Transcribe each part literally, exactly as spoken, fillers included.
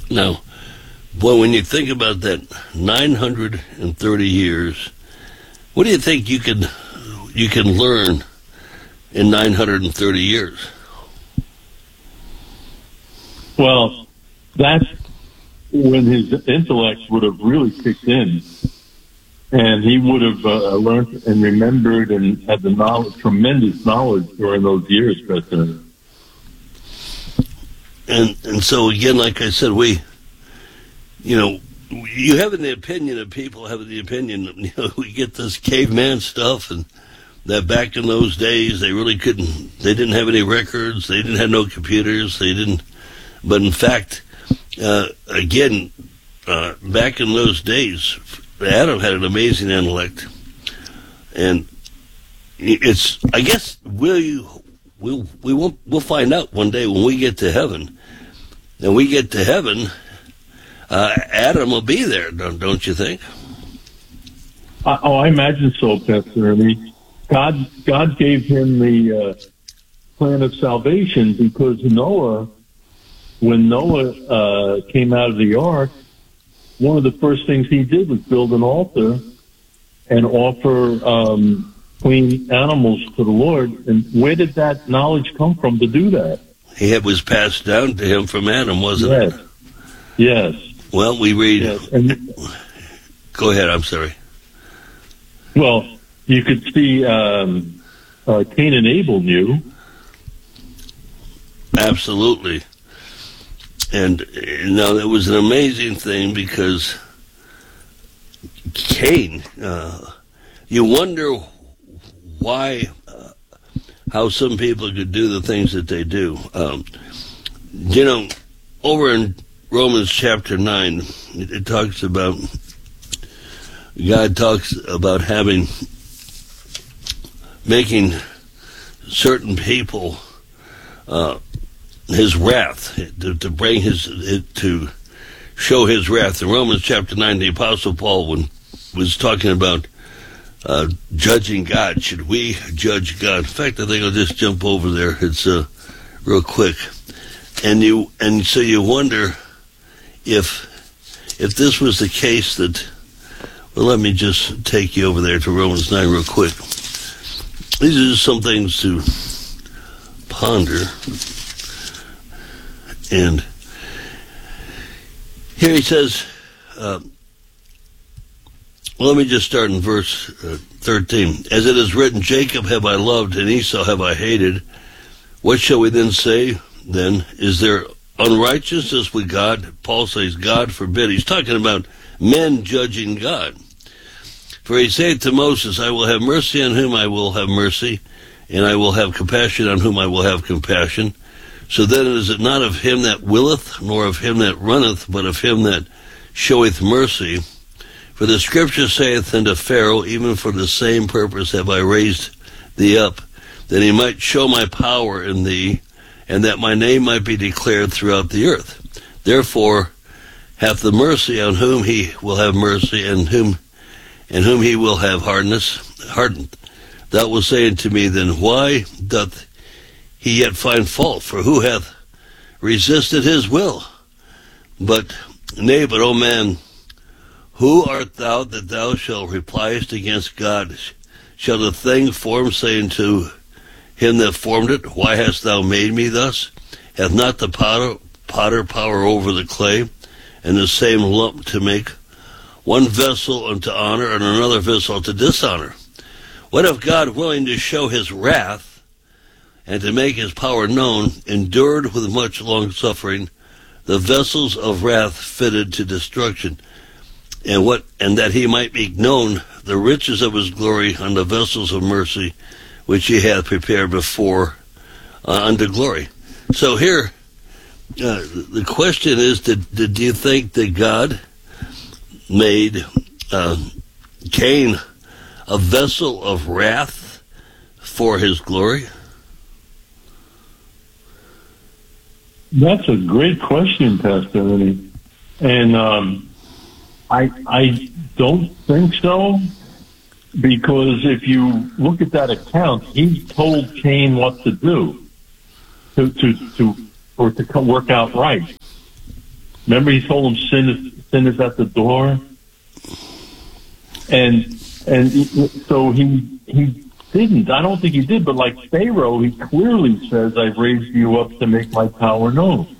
Now, boy, when you think about that nine hundred thirty years, what do you think you can you can learn in nine hundred thirty years? Well, that's when his intellect would have really kicked in, and he would have uh, learned and remembered and had the knowledge, tremendous knowledge during those years, President. And and so again, like I said, we, you know, you have the opinion of people have the opinion. You know, we get this caveman stuff, and that back in those days they really couldn't. They didn't have any records. They didn't have no computers. They didn't. But in fact, uh, again, uh, back in those days, Adam had an amazing intellect, and it's. I guess we'll we'll we won't we'll find out one day when we get to heaven. And we get to heaven, uh, Adam will be there, don't, don't you think? Uh, oh, I imagine so, Pastor. I mean, God, God gave him the uh, plan of salvation because Noah, when Noah uh, came out of the ark, one of the first things he did was build an altar and offer um, clean animals to the Lord. And where did that knowledge come from to do that? It was passed down to him from Adam, wasn't yes. it? Yes. Well, we read... Yes. And, go ahead, I'm sorry. Well, you could see um, uh, Cain and Abel knew. Absolutely. And now that was an amazing thing because Cain, uh, you wonder why... Uh, how some people could do the things that they do. Um, you know, over in Romans chapter nine, it, it talks about, God talks about having, making certain people, uh, his wrath, to, to bring his, to show his wrath. In Romans chapter nine, the Apostle Paul when, was talking about Uh, judging God. Should we judge God? In fact, I think I'll just jump over there. It's uh, real quick, and you and so you wonder if if this was the case that. Well, let me just take you over there to Romans nine real quick. These are just some things to ponder, and here he says. Uh, Well, let me just start in verse uh, thirteen. As it is written, Jacob have I loved, and Esau have I hated. What shall we then say, then? Is there unrighteousness with God? Paul says, God forbid. He's talking about men judging God. For he said to Moses, I will have mercy on whom I will have mercy, and I will have compassion on whom I will have compassion. So then is it not of him that willeth, nor of him that runneth, but of him that showeth mercy? For the scripture saith unto Pharaoh, even for the same purpose have I raised thee up, that he might show my power in thee, and that my name might be declared throughout the earth. Therefore hath the mercy on whom he will have mercy, and whom and whom he will have hardness hardened. Thou wilt say unto me, then why doth he yet find fault? For who hath resisted his will? But nay, but O man, who art thou that thou shalt repliest against God? Shall the thing formed say unto him that formed it, why hast thou made me thus? Hath not the potter, potter power over the clay, and the same lump to make one vessel unto honor and another vessel to dishonor? What if God, willing to show his wrath and to make his power known, endured with much long suffering the vessels of wrath fitted to destruction, and what and that he might be known the riches of his glory on the vessels of mercy which he hath prepared before uh, unto glory. So here uh, the question is, did, did you think that God made uh, Cain a vessel of wrath for his glory? That's a great question, Pastor Ernie. And um, I I don't think so, because if you look at that account, he told Cain what to do to to, to or to come work out right. Remember, he told him sin is, sin is at the door, and and he, so he he didn't. I don't think he did, but like Pharaoh, he clearly says, "I've raised you up to make my power known."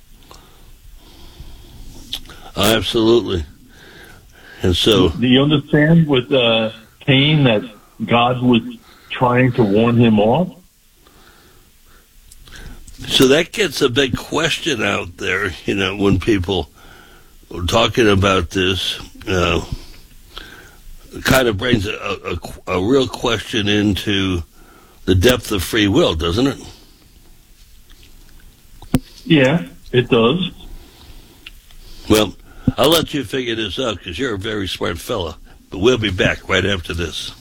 Absolutely. And so, do you understand with uh, Cain that God was trying to warn him off? So that gets a big question out there, you know, when people are talking about this. Uh, it kind of brings a, a, a real question into the depth of free will, doesn't it? Yeah, it does. Well, I'll let you figure this out because you're a very smart fella. But we'll be back right after this.